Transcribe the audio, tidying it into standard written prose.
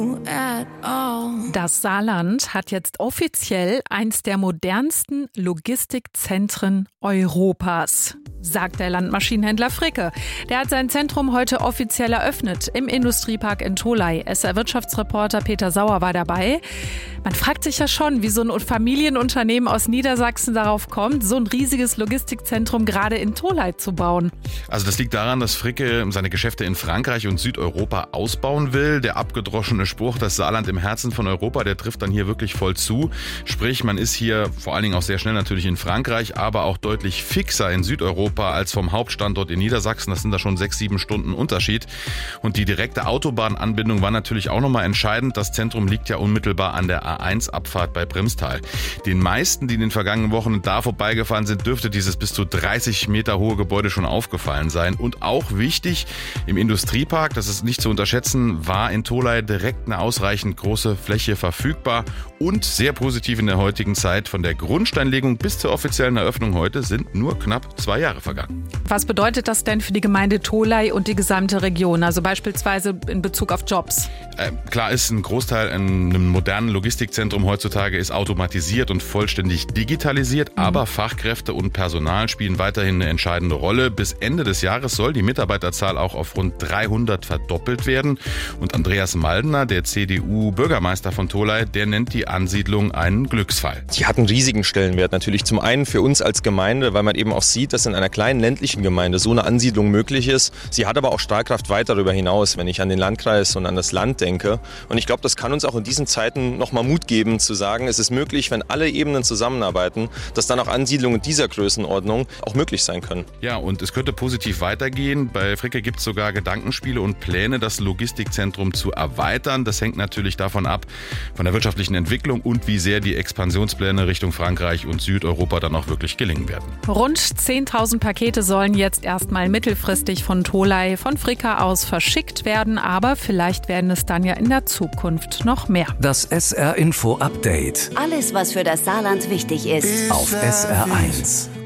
Das Saarland hat jetzt offiziell eins der modernsten Logistikzentren Europas, sagt der Landmaschinenhändler Fricke. Der hat sein Zentrum heute offiziell eröffnet im Industriepark in Tholey. SR-Wirtschaftsreporter Peter Sauer war dabei. Man fragt sich ja schon, wie so ein Familienunternehmen aus Niedersachsen darauf kommt, so ein riesiges Logistikzentrum gerade in Tholey zu bauen. Also das liegt daran, dass Fricke seine Geschäfte in Frankreich und Südeuropa ausbauen will. Der abgedroschene Spruch, das Saarland im Herzen von Europa, der trifft dann hier wirklich voll zu. Sprich, man ist hier vor allen Dingen auch sehr schnell natürlich in Frankreich, aber auch deutlich fixer in Südeuropa als vom Hauptstandort in Niedersachsen. Das sind da schon 6-7 Stunden Unterschied. Und die direkte Autobahnanbindung war natürlich auch nochmal entscheidend. Das Zentrum liegt ja unmittelbar an der A1-Abfahrt bei Primstal. Den meisten, die in den vergangenen Wochen da vorbeigefahren sind, dürfte dieses bis zu 30 Meter hohe Gebäude schon aufgefallen sein. Und auch wichtig, im Industriepark, das ist nicht zu unterschätzen, war in Tholey direkt eine ausreichend große Fläche verfügbar. Und sehr positiv in der heutigen Zeit, von der Grundsteinlegung bis zur offiziellen Eröffnung heute sind nur knapp 2 Jahre vergangen. Was bedeutet das denn für die Gemeinde Tholey und die gesamte Region, also beispielsweise in Bezug auf Jobs? Klar ist, ein Großteil in einem modernen Logistikzentrum heutzutage ist automatisiert und vollständig digitalisiert, aber Fachkräfte und Personal spielen weiterhin eine entscheidende Rolle. Bis Ende des Jahres soll die Mitarbeiterzahl auch auf rund 300 verdoppelt werden. Und Andreas Maldner, der CDU-Bürgermeister von Tholey, der nennt die Ansiedlung einen Glücksfall. Sie hat einen riesigen Stellenwert natürlich. Zum einen für uns als Gemeinde, weil man eben auch sieht, dass in einer kleinen ländlichen Gemeinde so eine Ansiedlung möglich ist. Sie hat aber auch Strahlkraft weit darüber hinaus, wenn ich an den Landkreis und an das Land denke. Und ich glaube, das kann uns auch in diesen Zeiten nochmal Mut geben, zu sagen, es ist möglich, wenn alle Ebenen zusammenarbeiten, dass dann auch Ansiedlungen dieser Größenordnung auch möglich sein können. Ja, und es könnte positiv weitergehen. Bei Fricke gibt es sogar Gedankenspiele und Pläne, das Logistikzentrum zu erweitern. Das hängt natürlich davon ab, von der wirtschaftlichen Entwicklung und wie sehr die Expansionspläne Richtung Frankreich und Südeuropa dann auch wirklich gelingen werden. Rund 10.000 Pakete sollen jetzt erstmal mittelfristig von Tholey, von Fricke aus verschickt werden, aber vielleicht werden es dann ja in der Zukunft noch mehr. Das SR Info Update. Alles, was für das Saarland wichtig ist. Auf SR1.